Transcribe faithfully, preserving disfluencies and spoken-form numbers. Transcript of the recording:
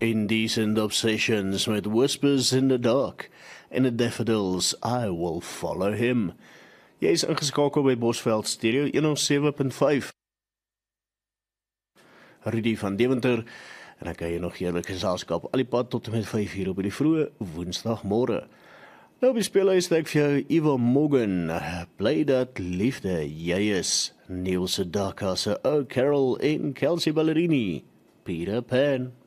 Indecent Obsessions met Whispers in the Dark en The Daffodils, I Will Follow Him. Jy is ingeskakel by Bosveld Stereo honderd sewe punt vyf. Rudy van Deventer, en ek kan jy nog heerlik geselskap al die pad tot en met vyf uur op die vroeë woensdagmôre. Nou bespeel hy stek vir jou Eva Morgan, bly dat liefde jy is, Niels Sedaka se ou Carol en Kelsey Ballerini, Peter Pan.